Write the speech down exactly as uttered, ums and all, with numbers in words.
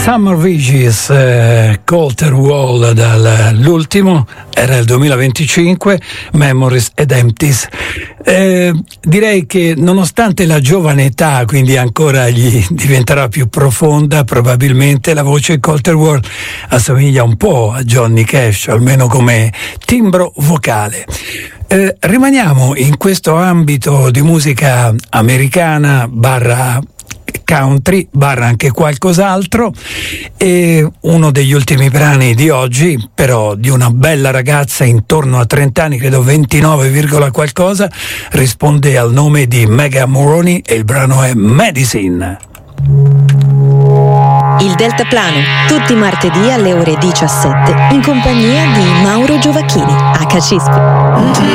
Summer Viges, eh, Colter Wall dall'ultimo, era il duemilaventicinque, Memories ed Empties. Eh, direi che nonostante la giovane età, quindi ancora gli diventerà più profonda, probabilmente la voce Colter Wall assomiglia un po' a Johnny Cash, almeno come timbro vocale. Eh, rimaniamo in questo ambito di musica americana barra country, barra anche qualcos'altro, e uno degli ultimi brani di oggi, però di una bella ragazza intorno a trenta anni, credo ventinove, qualcosa, risponde al nome di Megan Moroney e il brano è Medicine. Il Deltaplano, tutti i martedì alle ore diciassette, in compagnia di Mauro Giovacchini, H C I S P.